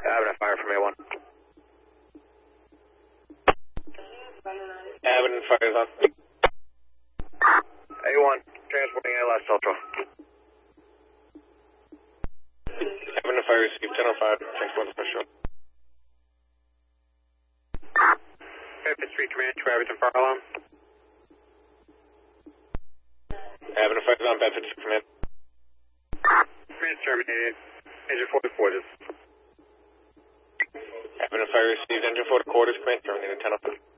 Having a fire from A1. Having fires on. A1, transporting ALS Ultra. Having a fire received 1005, transport special. 53 Command, Travis and fire alarm. Having a fire on, bad 56 command. Command terminated. Engine 4 to quarters. Having a fire received, engine 4 to quarters, command terminated 1005.